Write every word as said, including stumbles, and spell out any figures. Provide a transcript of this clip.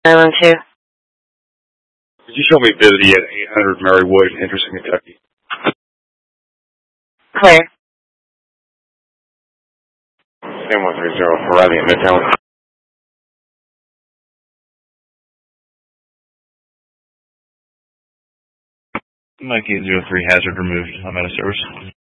nine one two. Could you show me busy at eight hundred Marywood, Henderson, Kentucky? Clear. ten one three zero for Riley in Midtown. Mike eight zero three, hazard removed. I'm out of service.